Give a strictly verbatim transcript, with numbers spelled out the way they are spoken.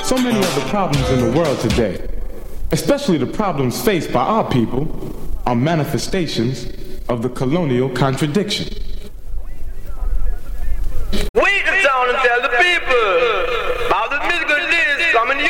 So many of the problems in the world today, especially the problems faced by our people, are manifestations of the colonial contradiction. Wait a sound and tell the people about the musical days coming.